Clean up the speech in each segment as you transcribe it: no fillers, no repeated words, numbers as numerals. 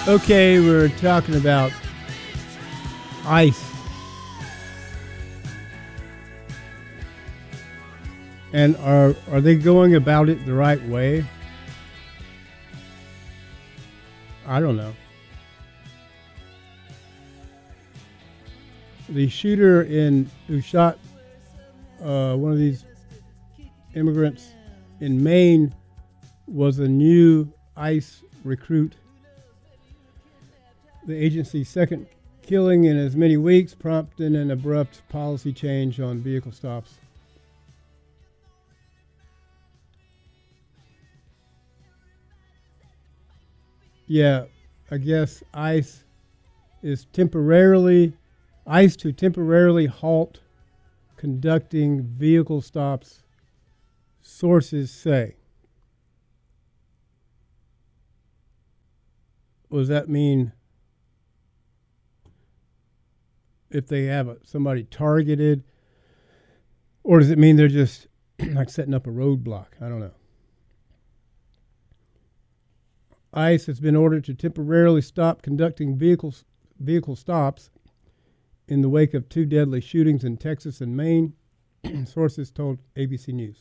Okay, we're talking about ICE. And are they going about it the right way? I don't know. The shooter who shot one of these immigrants in Maine was a new ICE recruit. The agency's second killing in as many weeks, prompting an abrupt policy change on vehicle stops. Yeah, I guess ICE to temporarily halt conducting vehicle stops, sources say. What does that mean? If they have somebody targeted, or does it mean they're just like setting up a roadblock? I don't know. ICE has been ordered to temporarily stop conducting vehicle stops in the wake of two deadly shootings in Texas and Maine, sources told ABC News.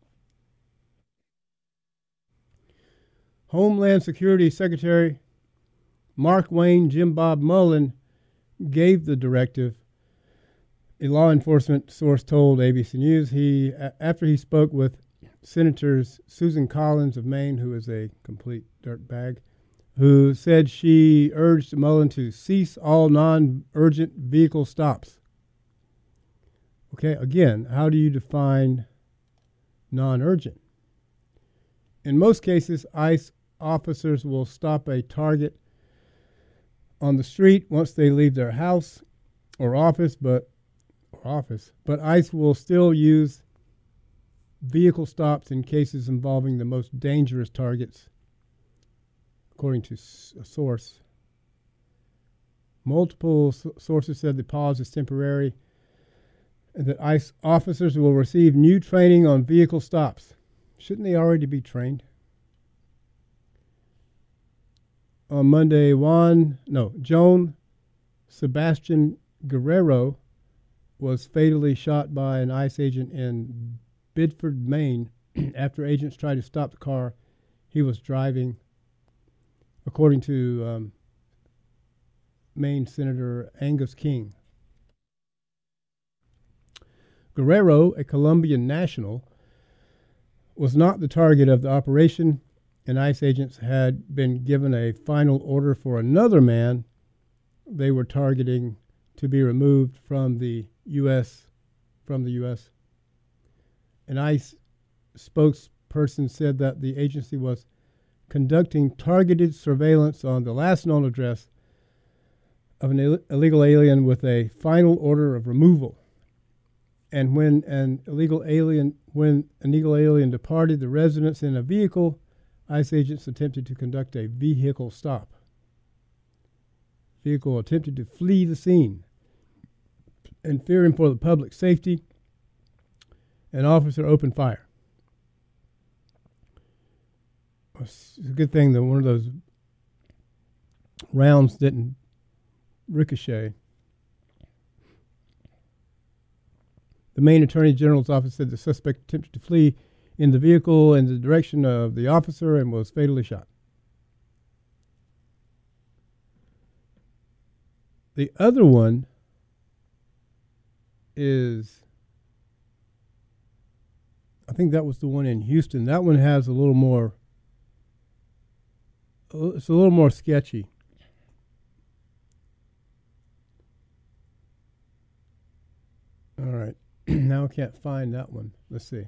Homeland Security Secretary Mark Wayne Jim Bob Mullen gave the directive, a law enforcement source told ABC News. After he spoke with Senators Susan Collins of Maine, who is a complete dirtbag, who said she urged Mullen to cease all non-urgent vehicle stops. Okay, again, how do you define non-urgent? In most cases, ICE officers will stop a target on the street once they leave their house or office, but ICE will still use vehicle stops in cases involving the most dangerous targets, according to a source. Multiple sources said the pause is temporary and that ICE officers will receive new training on vehicle stops. Shouldn't they already be trained? On Monday, Joan Sebastian Guerrero was fatally shot by an ICE agent in Biddeford, Maine, after agents tried to stop the car he was driving, according to Maine Senator Angus King. Guerrero, a Colombian national, was not the target of the operation, and ICE agents had been given a final order for another man they were targeting to be removed from the U.S. An ICE spokesperson said that the agency was conducting targeted surveillance on the last known address of an illegal alien with a final order of removal. And when an illegal alien departed the residence in a vehicle, ICE agents attempted to conduct a vehicle stop. Vehicle attempted to flee the scene. And fearing for the public safety, an officer opened fire. It's a good thing that one of those rounds didn't ricochet. The Maine Attorney General's office said the suspect attempted to flee in the vehicle in the direction of the officer and was fatally shot. The other one is, I think that was the one in Houston. That one has it's a little more sketchy. All right. Now I can't find that one. Let's see.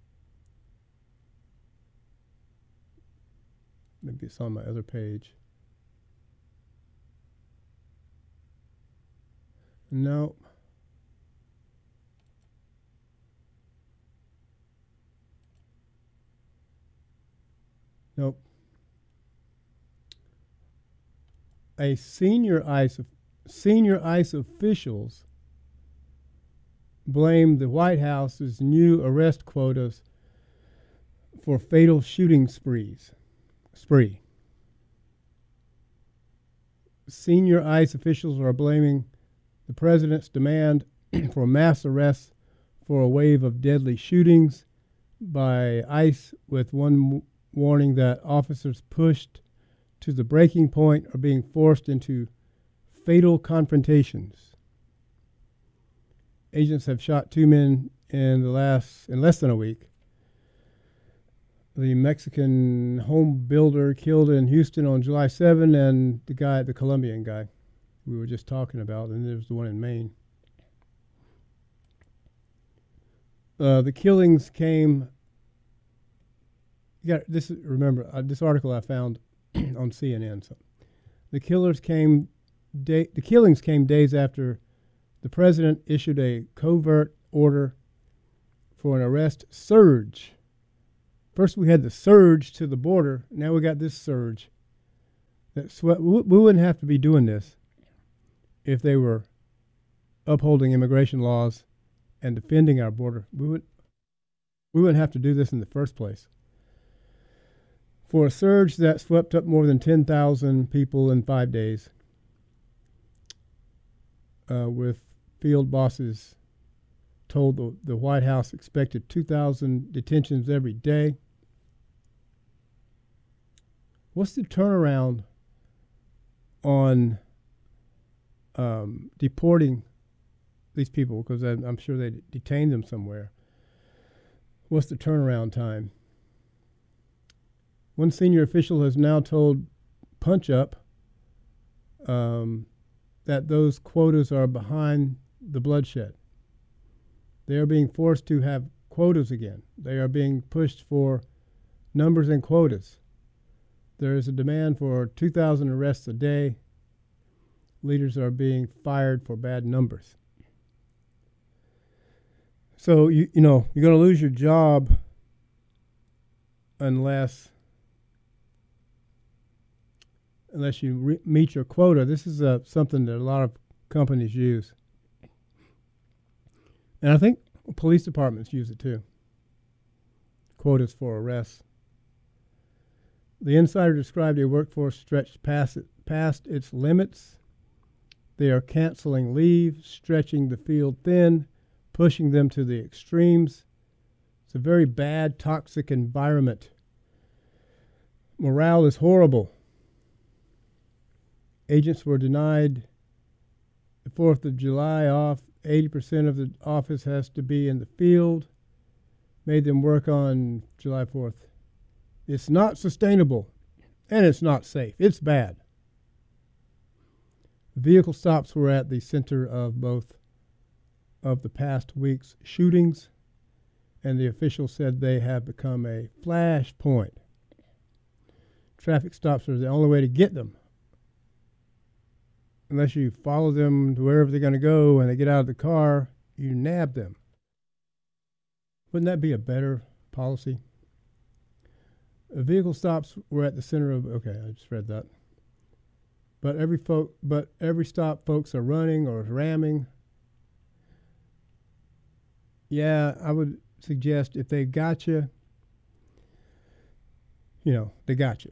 Maybe it's on my other page. No. Nope. Senior ICE officials blamed the White House's new arrest quotas for fatal shooting spree. Senior ICE officials are blaming the president's demand for mass arrests for a wave of deadly shootings by ICE, with one warning that officers pushed to the breaking point are being forced into fatal confrontations. Agents have shot 2 men in less than a week. The Mexican home builder killed in Houston on July 7, and the Colombian guy we were just talking about, and there's the one in Maine. The killings came. Remember this article I found on CNN. So the killings came days after the president issued a covert order for an arrest surge. First, we had the surge to the border. Now we got this surge. We wouldn't have to be doing this if they were upholding immigration laws and defending our border. We wouldn't have to do this in the first place. For a surge that swept up more than 10,000 people in 5 days, with field bosses told the White House expected 2,000 detentions every day. What's the turnaround on deporting these people? Because I'm sure they detained them somewhere. What's the turnaround time? One senior official has now told Punch Up that those quotas are behind the bloodshed. They are being forced to have quotas again. They are being pushed for numbers and quotas. There is a demand for 2,000 arrests a day. Leaders are being fired for bad numbers. So, you're going to lose your job unless you meet your quota. This is something that a lot of companies use. And I think police departments use it too. Quotas for arrests. The insider described a workforce stretched past its limits. They are canceling leave, stretching the field thin, pushing them to the extremes. It's a very bad, toxic environment. Morale is horrible. Agents were denied the 4th of July off. 80% of the office has to be in the field. Made them work on July 4th. It's not sustainable, and it's not safe. It's bad. Vehicle stops were at the center of both of the past week's shootings, and the official said they have become a flashpoint. Traffic stops are the only way to get them. Unless you follow them to wherever they're going to go and they get out of the car, you nab them. Wouldn't that be a better policy? Vehicle stops were at the center of. Okay, I just read that. But every stop, folks are running or ramming. Yeah, I would suggest if they got you, they got you.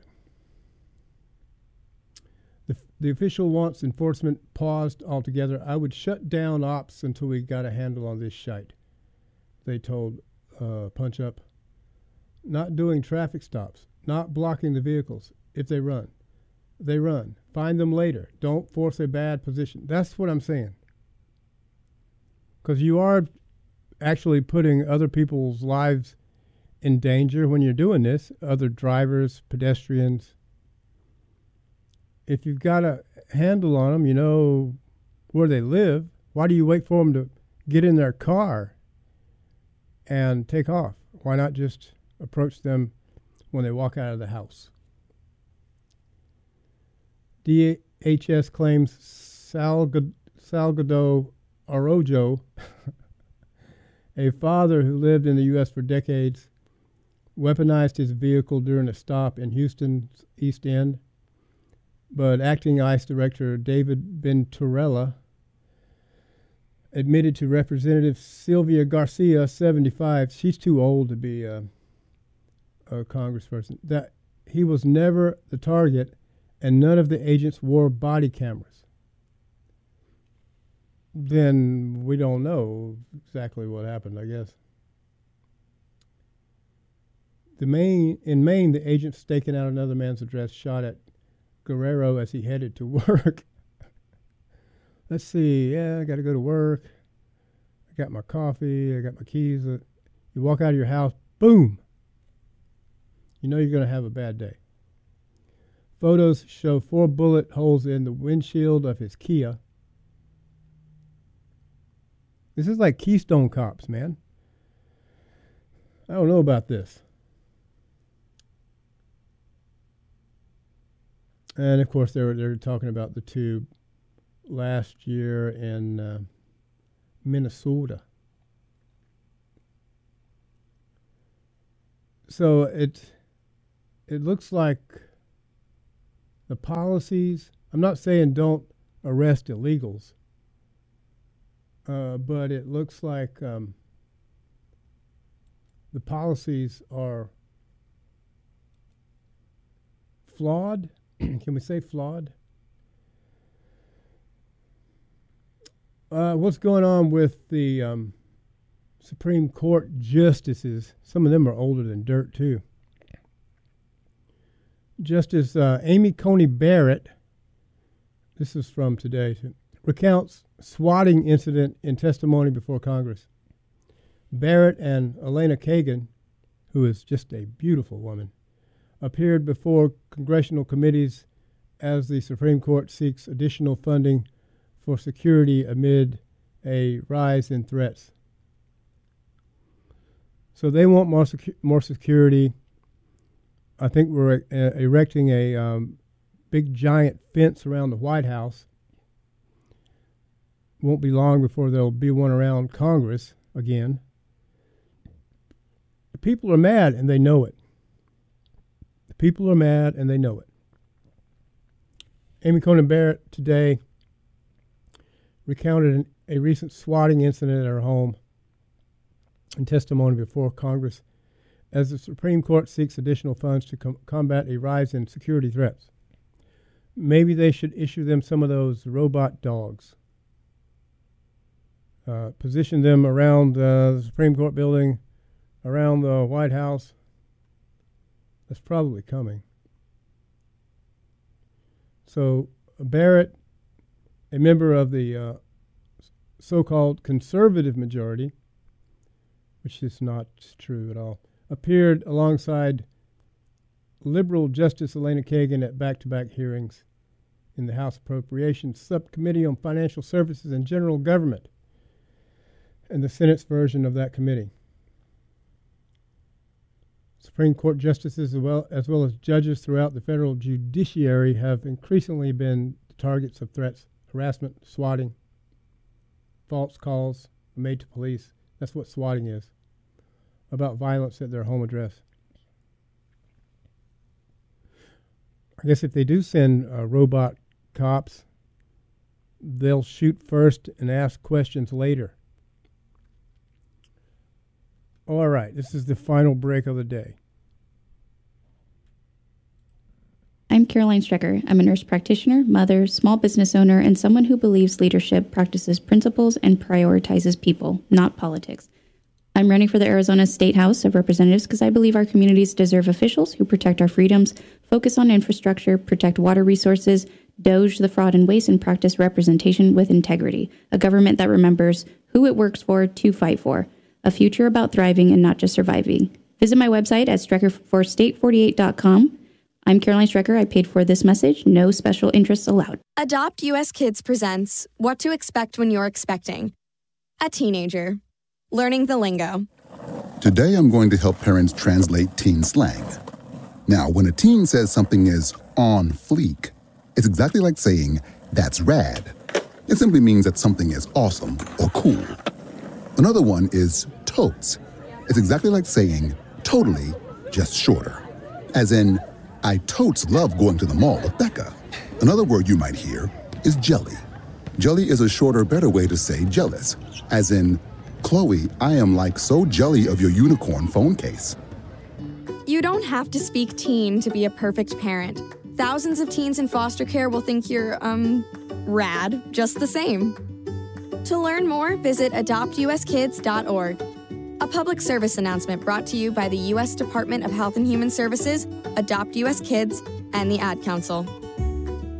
The official wants enforcement paused altogether. I would shut down ops until we got a handle on this shite, they told Punch Up. Not doing traffic stops, not blocking the vehicles. If they run, they run. Find them later. Don't force a bad position. That's what I'm saying. Because you are actually putting other people's lives in danger when you're doing this, other drivers, pedestrians. If you've got a handle on them, you know where they live, why do you wait for them to get in their car and take off? Why not just approach them when they walk out of the house? DHS claims Salgado Arroyo, a father who lived in the U.S. for decades, weaponized his vehicle during a stop in Houston's East End. But acting ICE Director David Venturella admitted to Representative Sylvia Garcia, 75, she's too old to be a congressperson, that he was never the target and none of the agents wore body cameras, then we don't know exactly what happened, I guess. In Maine, the agent staking out another man's address shot at Guerrero as he headed to work. Let's see. Yeah, I got to go to work. I got my coffee. I got my keys. You walk out of your house, boom. You know you're going to have a bad day. Photos show 4 bullet holes in the windshield of his Kia. This is like Keystone Cops, man. I don't know about this. And of course, they're talking about the 2 last year in Minnesota. So it looks like the policies. I'm not saying don't arrest illegals, but it looks like the policies are flawed. Can we say flawed? What's going on with the Supreme Court justices? Some of them are older than dirt, too. Justice Amy Coney Barrett, this is from today, recounts swatting incident in testimony before Congress. Barrett and Elena Kagan, who is just a beautiful woman, appeared before congressional committees as the Supreme Court seeks additional funding for security amid a rise in threats. So they want more security. I think we're erecting a big giant fence around the White House. Won't be long before there'll be one around Congress again. The people are mad and they know it. The people are mad and they know it. Amy Coney Barrett today recounted a recent swatting incident at her home in testimony before Congress as the Supreme Court seeks additional funds to combat a rise in security threats. Maybe they should issue them some of those robot dogs. Position them around the Supreme Court building, around the White House. That's probably coming. So Barrett, a member of the so-called conservative majority, which is not true at all, appeared alongside liberal Justice Elena Kagan at back-to-back hearings in the House Appropriations Subcommittee on Financial Services and General Government and the Senate's version of that committee. Supreme Court justices as well as judges throughout the federal judiciary have increasingly been the targets of threats, harassment, swatting, false calls made to police. That's what swatting is, about violence at their home address. I guess if they do send robot cops, they'll shoot first and ask questions later. All right, this is the final break of the day. I'm Caroline Strecker. I'm a nurse practitioner, mother, small business owner, and someone who believes leadership practices principles and prioritizes people, not politics. I'm running for the Arizona State House of Representatives because I believe our communities deserve officials who protect our freedoms, focus on infrastructure, protect water resources, doge the fraud and waste, and practice representation with integrity. A government that remembers who it works for to fight for. A future about thriving and not just surviving. Visit my website at streckerforstate48.com. I'm Caroline Strecker. I paid for this message. No special interests allowed. Adopt US Kids presents What to Expect When You're Expecting. A teenager. Learning the lingo. Today I'm going to help parents translate teen slang. Now, when a teen says something is on fleek, it's exactly like saying, that's rad. It simply means that something is awesome or cool. Another one is totes. It's exactly like saying totally, just shorter. As in, I totes love going to the mall with Becca. Another word you might hear is jelly. Jelly is a shorter, better way to say jealous. As in, Chloe, I am like so jelly of your unicorn phone case. You don't have to speak teen to be a perfect parent. Thousands of teens in foster care will think you're, rad just the same. To learn more, visit adoptuskids.org. A public service announcement brought to you by the U.S. Department of Health and Human Services, Adopt U.S. Kids, and the Ad Council.